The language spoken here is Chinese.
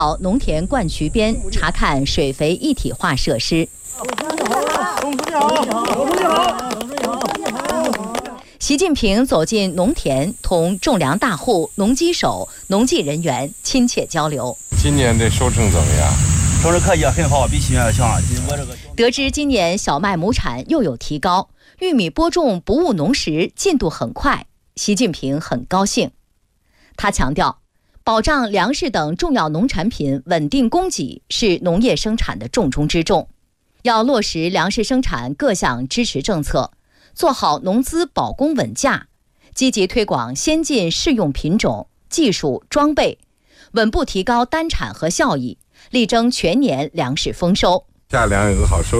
到农田灌渠边查看水肥一体化设施。习近平走进农田，同种粮大户、农机手、农技人员亲切交流。 今年的收成怎么样？ 收成可以，很好，比去年要强。 得知今年小麦亩产又有提高，玉米播种不误农时进度很快，习近平很高兴。他强调，保障粮食等重要农产品稳定供给是农业生产的重中之重，要落实粮食生产各项支持政策，做好农资保供稳价，积极推广先进适用品种、技术、装备，稳步提高单产和效益，力争全年粮食丰收。 夏粮有个好收